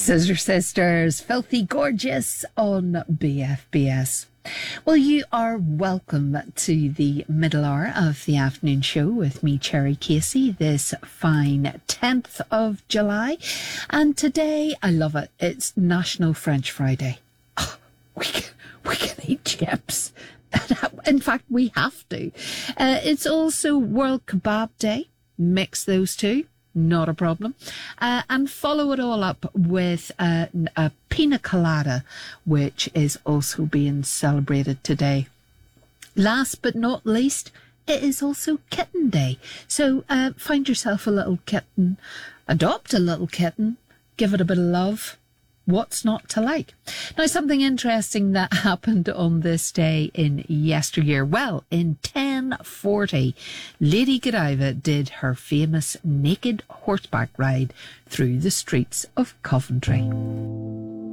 Scissor Sisters, Filthy Gorgeous on BFBS. Well, you are welcome to the middle hour of the afternoon show with me, Cherry Casey, this fine 10th of July. And today, I love it, it's National French Friday. Oh, we can eat chips. In fact, we have to. It's also World Kebab Day. Mix those two. Not a problem. And follow it all up with a pina colada, which is also being celebrated today. Last but not least, it is also Kitten Day. So find yourself a little kitten, adopt a little kitten, give it a bit of love. What's not to like? Now, something interesting that happened on this day in yesteryear. Well, in 1040, Lady Godiva did her famous naked horseback ride through the streets of Coventry.